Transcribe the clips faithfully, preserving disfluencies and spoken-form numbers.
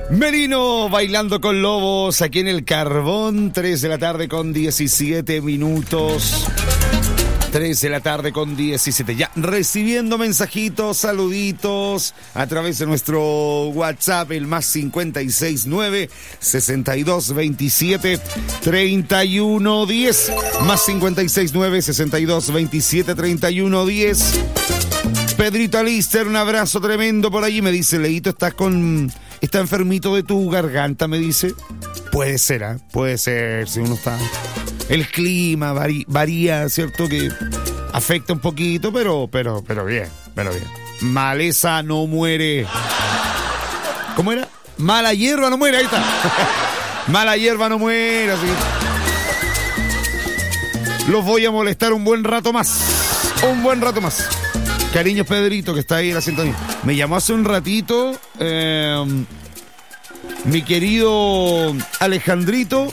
Merino bailando con lobos aquí en el Carbón, tres de la tarde con diecisiete minutos. tres de la tarde con diecisiete. Ya recibiendo mensajitos, saluditos a través de nuestro WhatsApp, el más cincuenta y seis nueve, sesenta y dos veintisiete, treinta y uno diez. Más cincuenta y seis nueve, sesenta y dos veintisiete, treinta y uno diez. Pedrito Alister, un abrazo tremendo por allí. Me dice, Leito, estás con... ¿Está enfermito de tu garganta? Me dice. Puede ser, ¿eh? Puede ser, si uno está... El clima varía, varía, ¿cierto? Que afecta un poquito, pero, pero, pero bien, pero bien. Maleza no muere. ¿Cómo era? Mala hierba no muere, ahí está. Mala hierba no muere, así. Los voy a molestar un buen rato más. Un buen rato más. Cariños Pedrito, que está ahí en la sintonía. Me llamó hace un ratito eh, mi querido Alejandrito.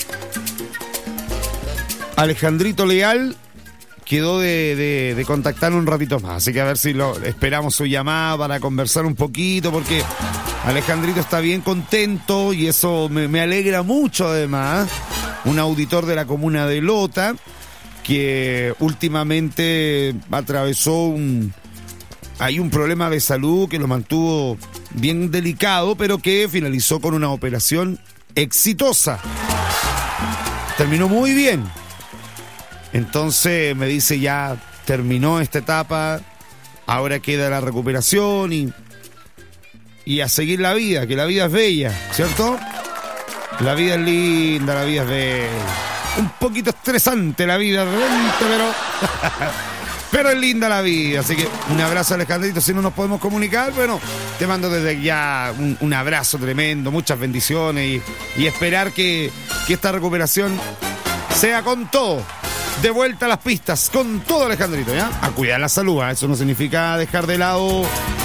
Alejandrito Leal quedó de, de, de contactar un ratito más. Así que a ver si lo esperamos su llamada para conversar un poquito, porque Alejandrito está bien contento y eso me, me alegra mucho además. Un auditor de la comuna de Lota que últimamente atravesó un... Hay un problema de salud que lo mantuvo bien delicado, pero que finalizó con una operación exitosa. Terminó muy bien. Entonces me dice, ya terminó esta etapa, ahora queda la recuperación y, y a seguir la vida, que la vida es bella, ¿cierto? La vida es linda, la vida es bella. Un poquito estresante la vida, pero... Pero es linda la vida, así que un abrazo Alejandrito. Si no nos podemos comunicar, bueno, te mando desde ya un, un abrazo tremendo, muchas bendiciones y, y esperar que, que esta recuperación sea con todo. De vuelta a las pistas, con todo Alejandrito, ¿ya? A cuidar la salud, ¿eh? Eso no significa dejar de lado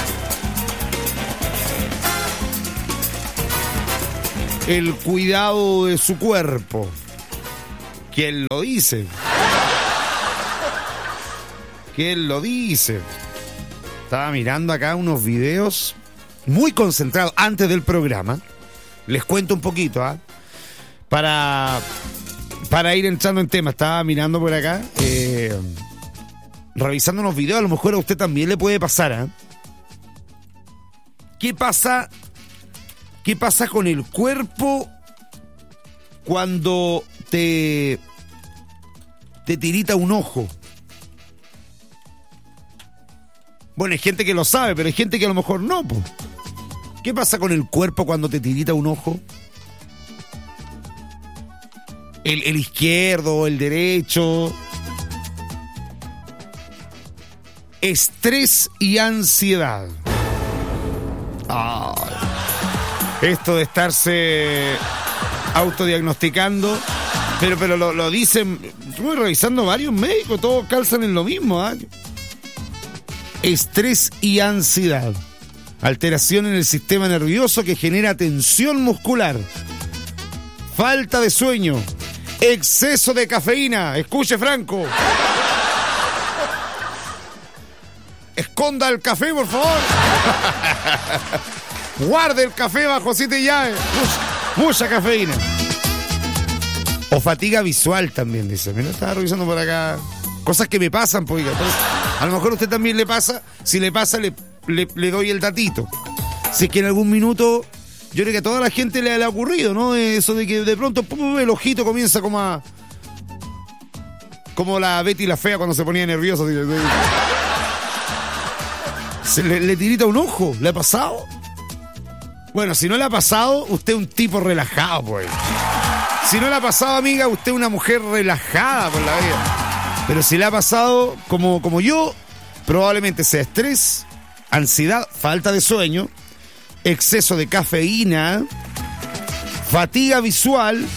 el cuidado de su cuerpo. ¿Quién lo dice? ¿Quién lo dice? Estaba mirando acá unos videos muy concentrados antes del programa. Les cuento un poquito, ¿ah? ¿eh? Para, para ir entrando en tema. Estaba mirando por acá, eh, revisando unos videos. A lo mejor a usted también le puede pasar, ¿eh? ¿Qué pasa? ¿Qué pasa con el cuerpo cuando te, te tirita un ojo? Bueno, hay gente que lo sabe, pero hay gente que a lo mejor no, po. ¿Qué pasa con el cuerpo cuando te tirita un ojo? El, el izquierdo, el derecho. Estrés y ansiedad. Ay. Esto de estarse autodiagnosticando, pero, pero lo, lo dicen, estuve revisando varios médicos, todos calzan en lo mismo, ¿ah? ¿eh? Estrés y ansiedad. Alteración en el sistema nervioso que genera tensión muscular. Falta de sueño. Exceso de cafeína. Escuche, Franco. Esconda el café, por favor. Guarde el café bajo siete llaves. Mucha, mucha cafeína. O fatiga visual también, dice. Mira, estaba revisando por acá. Cosas que me pasan, pues, a lo mejor a usted también le pasa. Si le pasa, le, le, le doy el datito. Si es que en algún minuto, yo creo que a toda la gente le, le ha ocurrido, ¿no? Eso de que de pronto pum, el ojito comienza como a... Como la Betty la Fea cuando se ponía nerviosa. Se le, le tirita un ojo. ¿Le ha pasado? Bueno, si no le ha pasado, usted es un tipo relajado, pues. Si no le ha pasado, amiga, usted es una mujer relajada por la vida. Pero si le ha pasado, como, como yo, probablemente sea estrés, ansiedad, falta de sueño, exceso de cafeína, fatiga visual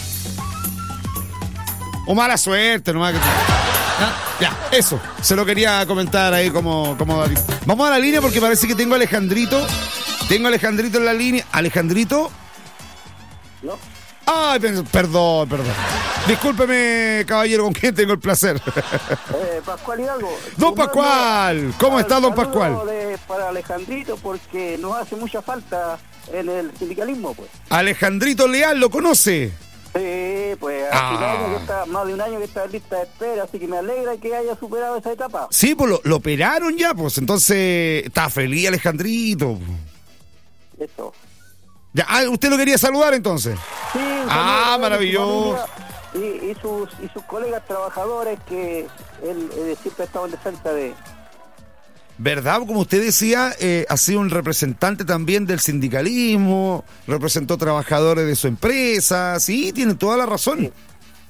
o mala suerte, nomás que... ¿Ah? Ya, eso, se lo quería comentar ahí como, como... Vamos a la línea porque parece que tengo a Alejandrito. Tengo a Alejandrito en la línea. ¿Alejandrito? No. Ay, perdón, perdón. Discúlpeme, caballero, ¿con quién tengo el placer? Eh, Pascual Hidalgo. Don Pascual, ¿cómo está, don Pascual? De, para Alejandrito, porque nos hace mucha falta en el sindicalismo, pues. Alejandrito Leal, ¿lo conoce? Sí, pues hace Ah. un año que está, más de un año que está en lista de espera, así que me alegra que haya superado esa etapa. Sí, pues lo, lo operaron ya, pues entonces está feliz Alejandrito. Eso. Ya, ah, ¿usted lo quería saludar entonces? Sí, un Ah, saludo a maravilloso. su familia Y, y, sus, y sus colegas trabajadores que él eh, siempre ha estado en defensa de... ¿Verdad? Como usted decía, eh, ha sido un representante también del sindicalismo, representó trabajadores de su empresa, sí, tiene toda la razón. Sí.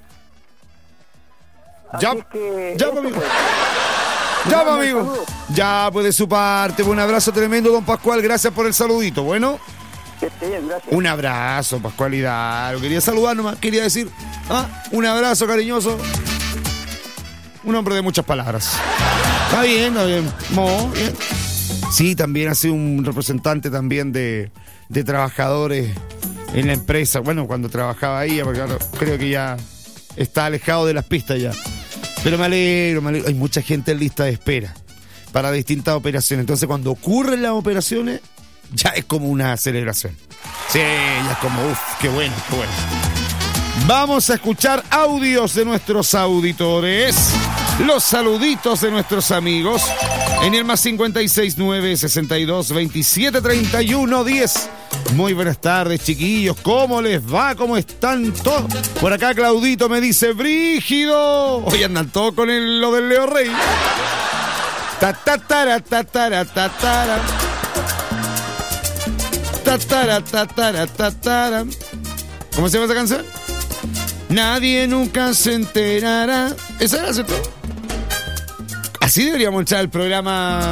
Ya, Así que ya, eso, amigo. pues. Ya, Mando un amigo. saludo. Ya, pues de su parte, un abrazo tremendo, don Pascual, gracias por el saludito. Bueno, Que esté bien, gracias. un abrazo, Pascual Hidalgo. Quería saludar nomás, quería decir, ah, un abrazo cariñoso. Un hombre de muchas palabras. Está bien, está bien. Muy bien. Sí, también ha sido un representante también de, de trabajadores en la empresa. Bueno, cuando trabajaba ahí, porque ahora creo que ya está alejado de las pistas ya. Pero me alegro, me alegro. Hay mucha gente en lista de espera para distintas operaciones. Entonces, cuando ocurren las operaciones, ya es como una celebración. Sí, ya es como, uff, qué bueno, qué bueno. Vamos a escuchar audios de nuestros auditores, los saluditos de nuestros amigos en el más cincuenta y seis nueve, sesenta y dos, veintisiete, treinta y uno, diez. Muy buenas tardes, chiquillos. ¿Cómo les va? ¿Cómo están todos? Por acá Claudito me dice, brígido. Hoy andan todos con el, lo del Leo Rey. Ta ta tara, ta tara, ta tara. Ta tara, ta tara, ta tara. ¿Cómo se llama esa canción? Nadie nunca se enterará. ¿Esa era, cierto? Así deberíamos echar el programa.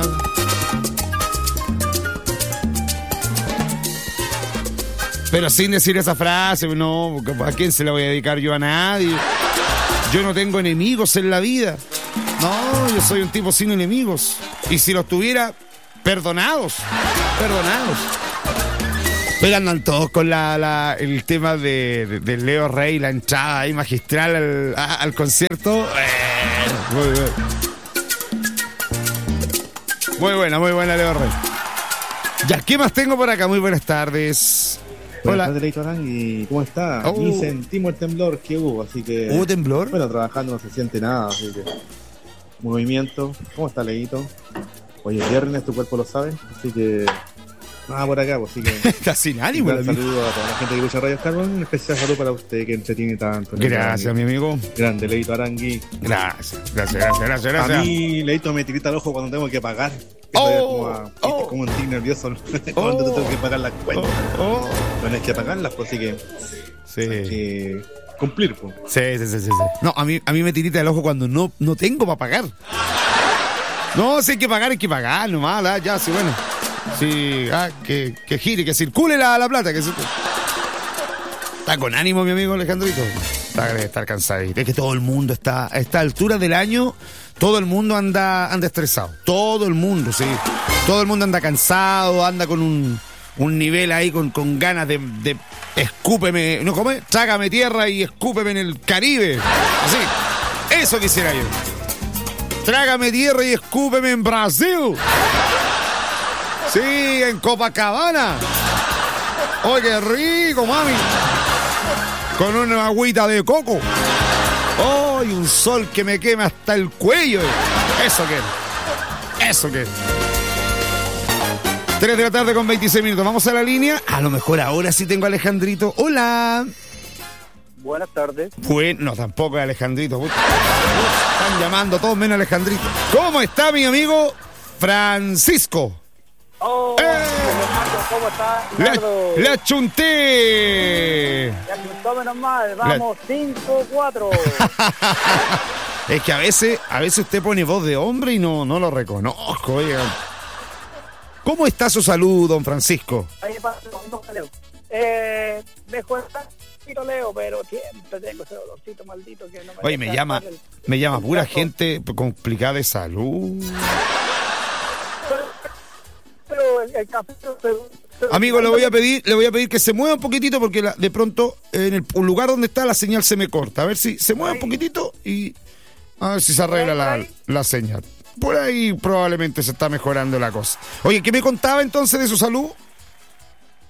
Pero sin decir esa frase, no, ¿a quién se la voy a dedicar yo? A nadie. Yo no tengo enemigos en la vida. No, yo soy un tipo sin enemigos. Y si los tuviera, perdonados. Perdonados. Pero andan todos con la, la, el tema de, de, de Leo Rey, la entrada ahí magistral al, a, al concierto. Eh, muy bien. Muy buena, muy buena Leo Rey. Ya, ¿qué más tengo por acá? Muy buenas tardes. Buenas Hola. tardes, Leito Arangui. ¿Cómo está? Oh. Aquí sentimos el temblor que hubo, así que... ¿Hubo temblor? Bueno, trabajando no se siente nada, así que... Movimiento. ¿Cómo está, Leito? Hoy es viernes, tu cuerpo lo sabe, así que... Nada por acá, pues, así que... Está sin ánimo. Un la gran vida. saludo a toda la gente que escucha Radio Carbón, un especial saludo para usted que entretiene tanto. Leito Gracias, mi Arangui. amigo. Grande, Leito Arangui. Gracias, gracias, gracias, gracias, A gracias. mí, Leito, me tirita el ojo cuando tengo que pagar. Oh, Estoy como, a- oh. como un tic nervioso cuando Oh. tengo que pagar las cuentas. Oh, oh. Tienes que pagarlas, pues, así que... Sí. hay que cumplir, pues. Sí, sí, sí, sí, sí. No, a mí, a mí me tirita el ojo cuando no, no tengo para pagar. No, si hay que pagar, hay que pagar nomás, ah, ya, sí, bueno. Sí, ah, que, que gire, que circule la, la plata, que circule. Está con ánimo, mi amigo Alejandrito. Está, debe estar cansadito. Es que todo el mundo está, a esta altura del año, todo el mundo anda, anda estresado. Todo el mundo, sí. Todo el mundo anda cansado, anda con un, un nivel ahí, con, con ganas de, de escúpeme, ¿no come? Trágame tierra y escúpeme en el Caribe. Así. Eso quisiera yo. Trágame tierra y escúpeme en Brasil. Sí, en Copacabana. ¡Oye, qué rico, mami! Con una agüita de coco. ¡Oh, y un sol que me quema hasta el cuello! Eso que Eso que tres de la tarde con veintiséis minutos. Vamos a la línea. A lo mejor ahora sí tengo a Alejandrito. ¡Hola! Buenas tardes. Bueno, no, tampoco es Alejandrito. Uf, están llamando todos menos Alejandrito. ¿Cómo está mi amigo Francisco? Oh, ¡Eh! Leonardo, ¿cómo está? La, Leonardo? la chunté. Ya juntó menos mal, vamos, cinco cuatro. Es que a veces, a veces usted pone voz de hombre y no, no lo reconozco, oiga. ¿Cómo está su salud, don Francisco? Ahí pasa, no, Leo. Eh, dejo estar, Leo, pero siempre tengo ese dolorcito maldito que no me Oye, me deja llama, estar el- me llama el pura brazo. gente complicada de salud. Pero el, el café... pero- pero- Amigo, le voy a pedir, le voy a pedir que se mueva un poquitito porque la- de pronto en el un lugar donde está la señal se me corta. A ver si se mueve un poquitito y a ver si se arregla la, la señal. Por ahí probablemente se está mejorando la cosa. Oye, ¿qué me contaba entonces de su salud?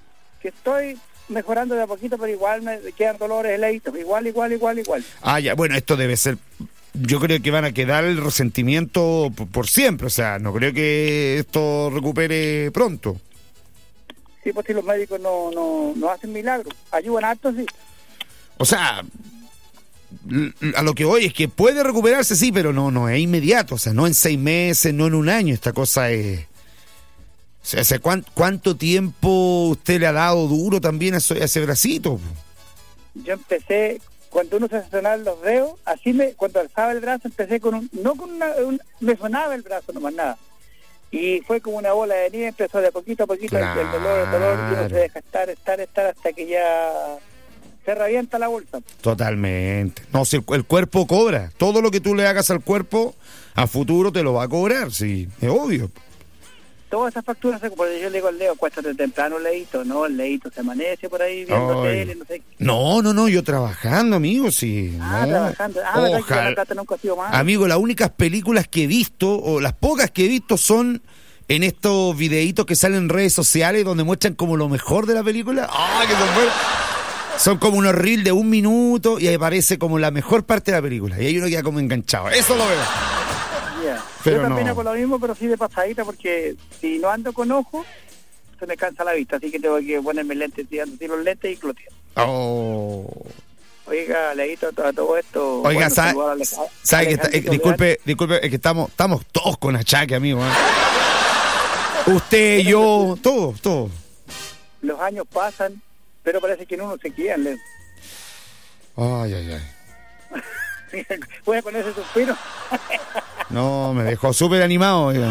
que estoy mejorando de a poquito, pero igual me quedan dolores heleitos, igual, igual, igual, igual. Ah, ya, bueno, esto debe ser... Yo creo que van a quedar el resentimiento por, por siempre, o sea, no creo que esto recupere pronto. Sí, pues si los médicos no, no, no hacen milagros, ayudan harto, sí. O sea, a lo que voy es que puede recuperarse, sí, pero no, no es inmediato, o sea, no en seis meses, no en un año, esta cosa es... O sea, ¿hace cuánto, cuánto tiempo usted le ha dado duro también a, eso, a ese bracito? Yo empecé, cuando uno se sonaba los dedos, así me, cuando alzaba el brazo, empecé con un, no con una, un, me sonaba el brazo, no más nada. Y fue como una bola de nieve, empezó de poquito a poquito claro. el, el dolor, el dolor, y uno se deja estar, estar, estar, hasta que ya se revienta la bolsa. Totalmente. No, si el, el cuerpo cobra, todo lo que tú le hagas al cuerpo, a futuro te lo va a cobrar, sí, es obvio. Todas esas facturas, porque yo le digo al Leo, cuéstate temprano, Leito, no, el Leito se amanece por ahí viendo Ay. tele, no sé. No, no, no, yo trabajando, amigo, sí. Ah, no. trabajando. Ah, Ojalá. la plata nunca ha sido más. Amigo, las únicas películas que he visto, o las pocas que he visto, son en estos videitos que salen en redes sociales donde muestran como lo mejor de la película. ¡Ah, que son buenos! Son como unos reels de un minuto y ahí aparece como la mejor parte de la película. Y ahí uno queda como enganchado. Eso lo veo. Yeah. Pero yo también no. hago lo mismo, pero sí de pasadita, porque si no ando con ojo, se me cansa la vista, así que tengo que ponerme lentes, tirando los lentes y clotear. Oh. Oiga, Leito, todo, todo esto... Oiga, bueno, ¿sabe, saludo a Ale- sabe que está, eh, Alejandrito disculpe, disculpe, es que estamos, estamos todos con achaque, amigo. ¿eh? Usted, yo, todos, todos. Los años pasan, pero parece que en uno se quedan, Leo. Ay, ay, ay. Voy a poner ese suspiro. No, me dejó súper animado. Oigan.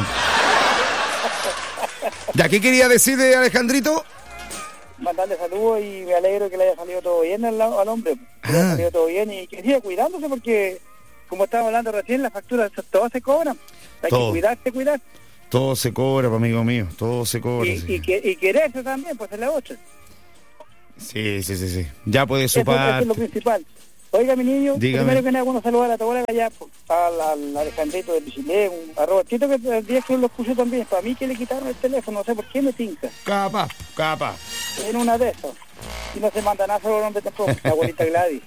¿Ya qué quería decir de Alejandrito? Mandarle saludos y me alegro que le haya salido todo bien al, al hombre. Que le haya Ah. salido todo bien y que siga cuidándose, porque, como estábamos hablando recién, las facturas todas se cobran. Hay Todo. que cuidarse, cuidar. Todo se cobra, amigo mío, todo se cobra. Y, sí. y, que, y quererse también, pues es la otra. Sí, sí, sí, sí. Ya puede su Eso, eso parte. es lo principal. Oiga, mi niño, Dígame. primero que nada, bueno, saludar a toda la allá, pues, al, al Alejandrito de Chile, a Robertito, que el día que lo puse también, para mí que le quitaron el teléfono, no sé por qué me tinca, Capaz, capaz. en una de esas, y no se manda nada sobre el nombre tampoco, la abuelita Gladys.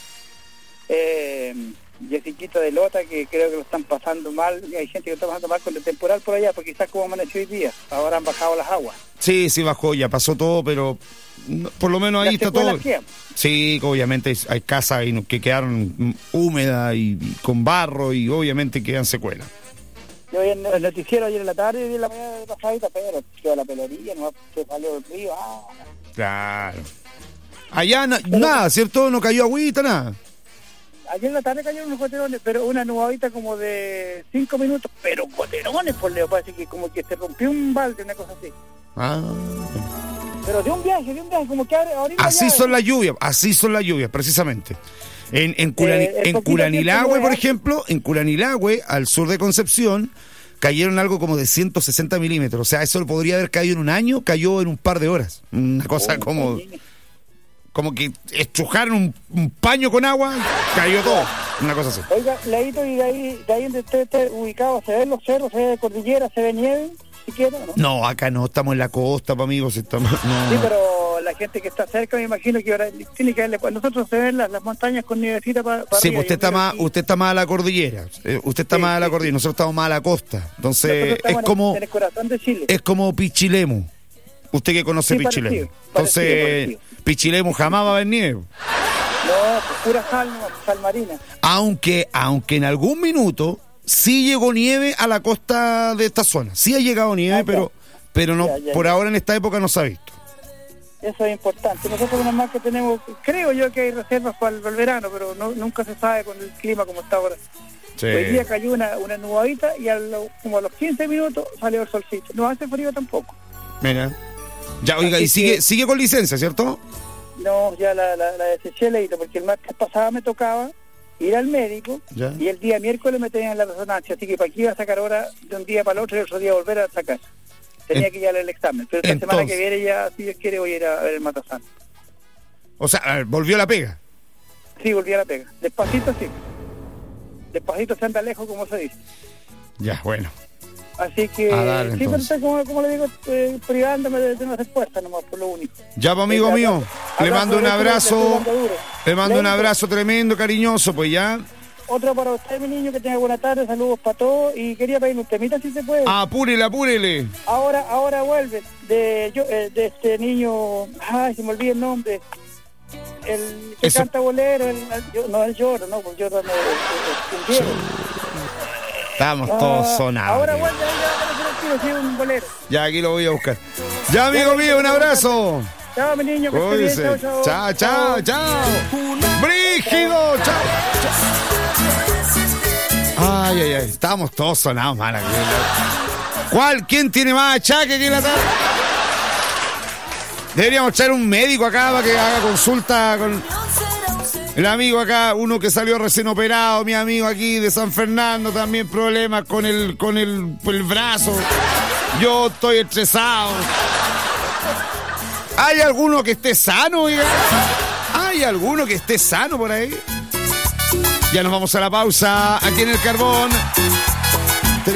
Eh, Jessiquita de Lota, que creo que lo están pasando mal, y hay gente que lo está pasando mal con el temporal por allá, porque quizás como amaneció hoy día, ahora han bajado las aguas. Sí, sí bajó, ya pasó todo, pero no, por lo menos ahí Las está todo. secuelas quedan. Sí, obviamente hay, hay casas ahí que quedaron húmedas y, y con barro y obviamente quedan secuelas. Yo vi en el noticiero ayer en la tarde y vi la mañana de pasadita, pero quedó la peloría, no se salió del río. Ah. Claro. Allá na- nada, ¿cierto? No cayó agüita, nada. Ayer en la tarde cayeron unos goterones, pero una nubadita como de cinco minutos, pero goterones, por Leo, parece que como que se rompió un balde, una cosa así. Ah. Pero de un viaje, de un viaje, como que ahora- ahorita Así ya- son las lluvias, así son las lluvias, precisamente. En, en, Curani- Eh, el en poquito Curanilahue, tiempo por no es- ejemplo, en Curanilahue, al sur de Concepción, cayeron algo como de ciento sesenta milímetros. O sea, eso podría haber caído en un año, cayó en un par de horas. Una cosa Oh, como, oye. como que estrujaron un, un paño con agua, cayó todo. Una cosa así. Oiga, Leito, y de ahí, de ahí donde usted está ubicado, ¿se ven los cerros, se ve cordillera, se ve nieve, siquiera, no? No, acá no, estamos en la costa, pa, amigos. Estamos, no. Sí, pero la gente que está cerca, me imagino que ahora tiene que verle, cuando nosotros se ven las, las montañas con nievecita para Sí, pues usted está más, usted está más a la cordillera. Eh, Usted está Sí, más a la sí, cordillera, nosotros estamos más a la costa. Entonces, es en, como, en el corazón de Chile. es como Pichilemu. Usted que conoce Sí, Pichilemu. parecido, Entonces, parecido, parecido. Pichilemu jamás va a haber nieve. No, pues pura sal, no, sal marina. Aunque, aunque en algún minuto sí llegó nieve a la costa de esta zona. Sí ha llegado nieve, Ah, ya. pero, pero no, Ya, ya, por ya. ahora en esta época no se ha visto. Eso es importante. Nosotros nomás más que tenemos, creo yo que hay reservas para el, para el verano, pero no, nunca se sabe con el clima como está ahora. Sí. Hoy día cayó una, una nubadita y a lo- como a los quince minutos salió el solcito. No hace frío tampoco. Mira. Ya, oiga, Así y sigue, que- sigue con licencia, ¿cierto? No, ya la, la, la deseché, Leito, porque el martes pasado me tocaba ir al médico Ya. y el día miércoles me tenían la resonancia, así que para aquí iba a sacar hora de un día para el otro y el otro día volver a sacar. Tenía En- que ir al examen, pero esta Entonces- semana que viene ya, si Dios quiere, voy a ir a ver el Matazán. O sea, a ver, volvió la pega. Sí, volví a la pega. Despacito, sí. Despacito se anda lejos, como se dice. Ya, bueno. Así que, Ah, dale, sí, pero entonces. estoy, como, como le digo, eh, privándome de, de no hacer fuerza nomás, por lo único. Ya, pues, amigo Eh, mío, abrazo le mando un de eso, le estoy abrazo, dando duro. le mando un Leito, abrazo tremendo, cariñoso, pues ya. Otro para usted, mi niño, que tenga buena tarde, saludos para todos. Y quería pedirle un temita si se puede. Apúrele, apúrele. Ahora ahora vuelve de yo, eh, de este niño, ay, se me olvida el nombre. El que Eso. canta bolero, el, el- yo- no el lloro, no, porque lloro no, el, el, el, el, Estamos Ah, todos sonados. ahora tío. vuelve, ahí ya va a hacer el tiro, sí, un bolero. Ya, aquí lo voy a buscar. Ya, amigo mío, un abrazo. Chao, mi niño, que esté bien, Cuídense. chao, chao. Chao, chao, chao. Brígido, chao. Ay, ay, ay. Estamos todos sonados, mala. ¿Cuál? ¿Quién tiene más achaque que en la tarde? Deberíamos traer un médico acá para que haga consulta con el amigo acá, uno que salió recién operado, mi amigo aquí de San Fernando, también problemas con el, con el, el brazo. Yo estoy estresado. ¿Hay alguno que esté sano, oiga? ¿Hay alguno que esté sano por ahí? Ya nos vamos a la pausa aquí en el Carbón.